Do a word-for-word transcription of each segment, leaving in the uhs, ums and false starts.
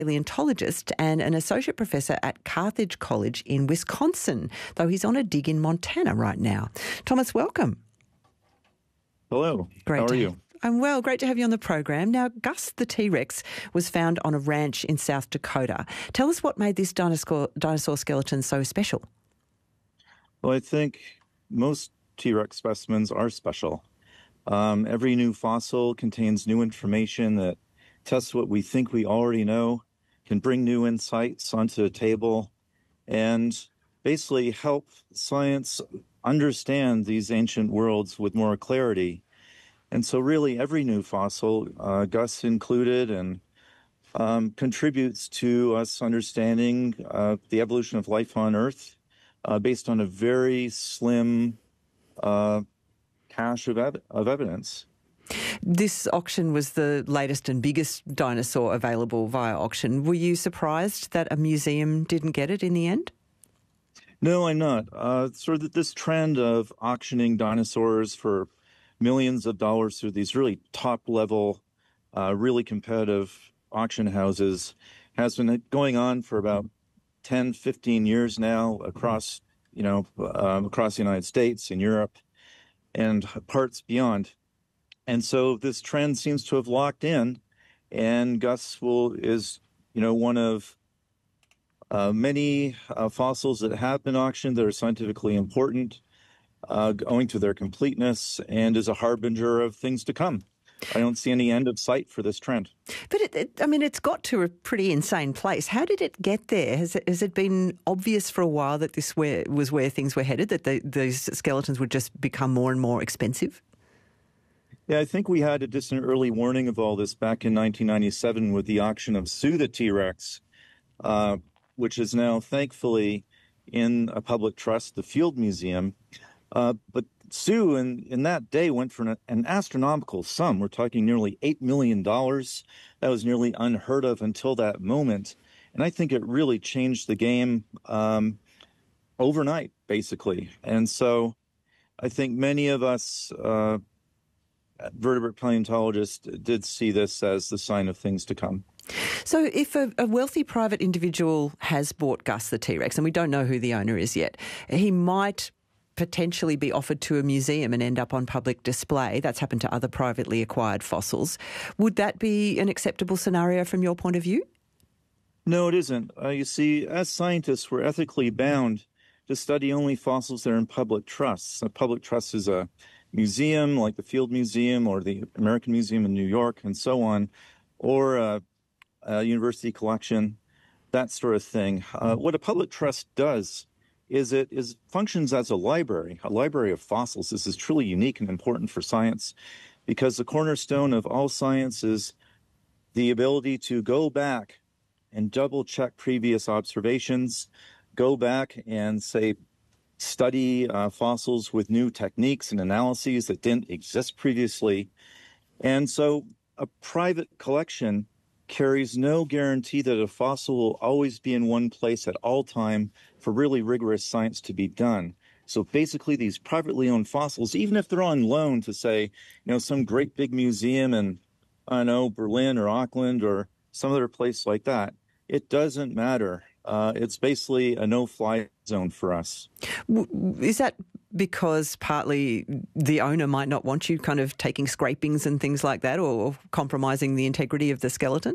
paleontologist and an associate professor at Carthage College in Wisconsin, though he's on a dig in Montana right now. Thomas, welcome. Hello. Great How are to you? Have, I'm well. Great to have you on the program. Now, Gus the T-Rex was found on a ranch in South Dakota. Tell us what made this dinosaur, dinosaur skeleton so special. Well, I think most T-Rex specimens are special. Um, every new fossil contains new information that tests what we think we already know, can bring new insights onto the table, and basically help science understand these ancient worlds with more clarity. And so really every new fossil, uh, Gus included, and um, contributes to us understanding uh, the evolution of life on Earth uh, based on a very slim uh, cache of, ev- of evidence. This auction was the latest and biggest dinosaur available via auction. Were you surprised that a museum didn't get it in the end? No, I'm not. Uh, sort of this trend of auctioning dinosaurs for millions of dollars through these really top-level, uh, really competitive auction houses has been going on for about ten, fifteen years now across, you know, um, across the United States and Europe and parts beyond. And so this trend seems to have locked in, and Gus will, is, you know, one of uh, many uh, fossils that have been auctioned that are scientifically important, uh, owing to their completeness, and is a harbinger of things to come. I don't see any end of sight for this trend. But, it, it, I mean, it's got to a pretty insane place. How did it get there? Has it, has it been obvious for a while that this where, was where things were headed, that the, these skeletons would just become more and more expensive? Yeah, I think we had a distant early warning of all this back in nineteen ninety-seven with the auction of Sue the T-Rex, uh, which is now thankfully in a public trust, the Field Museum. Uh, but Sue in, in that day went for an, an astronomical sum. We're talking nearly eight million dollars. That was nearly unheard of until that moment. And I think it really changed the game um, overnight, basically. And so I think many of us uh, vertebrate paleontologists did see this as the sign of things to come. So if a, a wealthy private individual has bought Gus the T-Rex, and we don't know who the owner is yet, he might potentially be offered to a museum and end up on public display. That's happened to other privately acquired fossils. Would that be an acceptable scenario from your point of view? No, it isn't. Uh, you see, as scientists, we're ethically bound to study only fossils that are in public trusts. A public trust is a museum like the Field Museum or the American Museum in New York and so on, or a, a university collection, that sort of thing. Uh, what a public trust does is it is functions as a library, a library of fossils. This is truly unique and important for science because the cornerstone of all science is the ability to go back and double check previous observations, go back and say, study uh, fossils with new techniques and analyses that didn't exist previously. And so a private collection carries no guarantee that a fossil will always be in one place at all time for really rigorous science to be done. So basically these privately owned fossils, even if they're on loan to say, you know, some great big museum in, I don't know, Berlin or Auckland or some other place like that, it doesn't matter. Uh, it's basically a no-fly zone for us. Is that because partly the owner might not want you kind of taking scrapings and things like that, or compromising the integrity of the skeleton?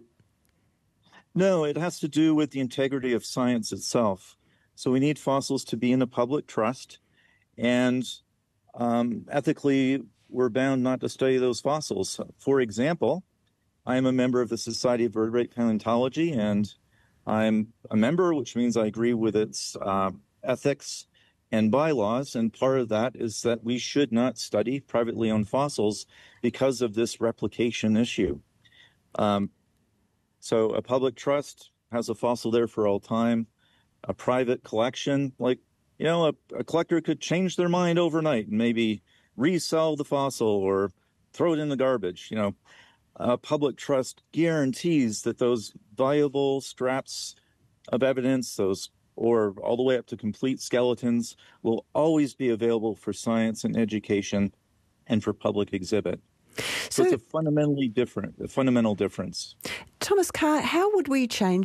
No, it has to do with the integrity of science itself. So we need fossils to be in a public trust, and um, ethically, we're bound not to study those fossils. For example, I am a member of the Society of Vertebrate Paleontology, and I'm a member, which means I agree with its uh, ethics and bylaws, and part of that is that we should not study privately owned fossils because of this replication issue. Um, so a public trust has a fossil there for all time. A private collection, like, you know, a, a collector could change their mind overnight and maybe resell the fossil or throw it in the garbage. You know, a public trust guarantees that those valuable scraps of evidence, those or all the way up to complete skeletons, will always be available for science and education and for public exhibit. So, so it's a fundamentally different, a fundamental difference. Thomas Carr, how would we change